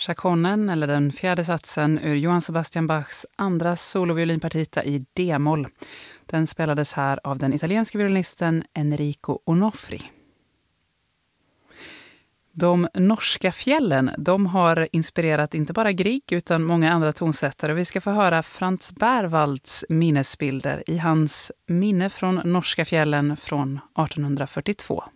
Chaconen, eller den fjärde satsen ur Johann Sebastian Bachs andra soloviolinpartita i D-moll. Den spelades här av den italienska violinisten Enrico Onofri. De norska fjällen, de har inspirerat inte bara Grieg utan många andra tonsättare. Vi ska få höra Frans Berwalds minnesbilder i hans minne från norska fjällen från 1842.